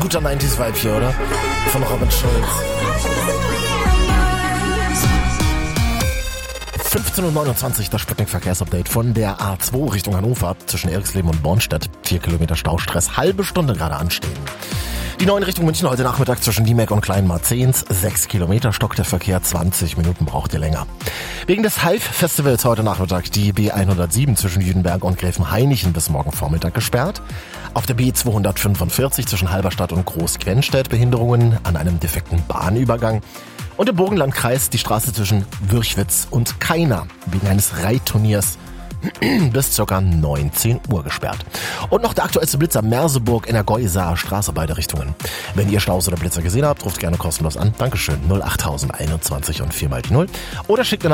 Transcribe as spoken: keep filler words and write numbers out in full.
guter neunziger-Vibe hier, oder? Von Robin Schulz. fünfzehn Uhr neunundzwanzig, das Sputnik-Verkehrsupdate von der A zwei Richtung Hannover zwischen Eriksleben und Bornstedt. Vier Kilometer Staustress, halbe Stunde gerade anstehen. Die neun Richtung München heute Nachmittag zwischen Liemeck und Kleinmarzehns. Sechs Kilometer stockt der Verkehr, zwanzig Minuten braucht ihr länger. Wegen des Hive-Festivals heute Nachmittag die B hundertsieben zwischen Jüdenberg und Gräfenhainichen bis morgen Vormittag gesperrt. Auf der B zweihundertfünfundvierzig zwischen Halberstadt und Groß-Quenstedt Behinderungen an einem defekten Bahnübergang. Und im Burgenlandkreis die Straße zwischen Würchwitz und Kaina wegen eines Reitturniers bis ca. neunzehn Uhr gesperrt. Und noch der aktuellste Blitzer Merseburg in der Geusaer Straße, beide Richtungen. Wenn ihr Staus oder Blitzer gesehen habt, ruft gerne kostenlos an. Dankeschön. null acht einundzwanzig und vier mal die null. Oder schickt eine